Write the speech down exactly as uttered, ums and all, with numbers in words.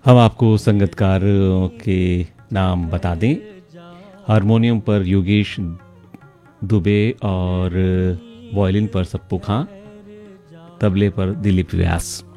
हम आपको संगीतकारों के नाम बता दें। हारमोनियम पर योगेश दुबे और वायलिन पर सप्पू खां, तबले पर दिलीप व्यास।